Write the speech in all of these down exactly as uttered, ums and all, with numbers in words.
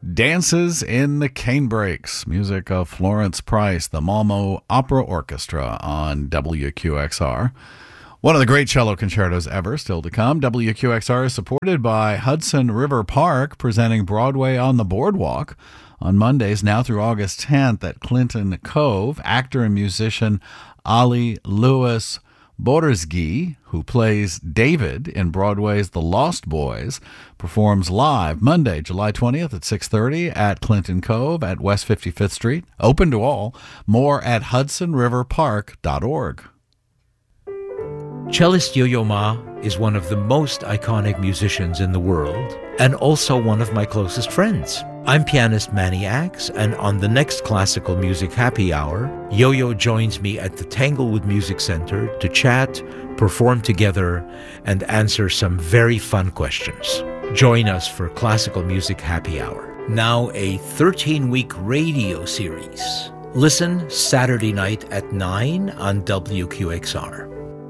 Dances in the Canebrakes, music of Florence Price, the Malmo Opera Orchestra on W Q X R. One of the great cello concertos ever, still to come. W Q X R is supported by Hudson River Park, presenting Broadway on the Boardwalk on Mondays now through August tenth at Clinton Cove. Actor and musician Ali Lewis Bodersky, who plays David in Broadway's The Lost Boys, performs live Monday, July twentieth at six thirty at Clinton Cove at West fifty-fifth Street. Open to all. More at hudson river park dot org. Cellist Yo-Yo Ma is one of the most iconic musicians in the world and also one of my closest friends. I'm pianist Manny Axe, and on the next Classical Music Happy Hour, Yo-Yo joins me at the Tanglewood Music Center to chat, perform together, and answer some very fun questions. Join us for Classical Music Happy Hour, now a thirteen-week radio series. Listen Saturday night at nine on W Q X R.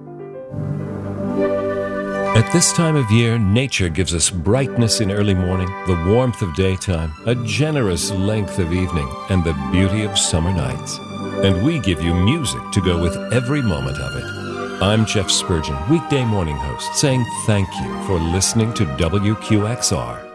At this time of year, nature gives us brightness in early morning, the warmth of daytime, a generous length of evening, and the beauty of summer nights. And we give you music to go with every moment of it. I'm Jeff Spurgeon, weekday morning host, saying thank you for listening to W Q X R.